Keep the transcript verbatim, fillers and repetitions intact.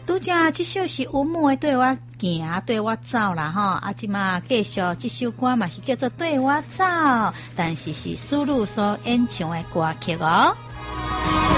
拄则这首是吴母的对我行对我走啦吼，啊即嘛继续这首歌嘛是叫做对我走，但是是苏露所演唱的歌曲哦。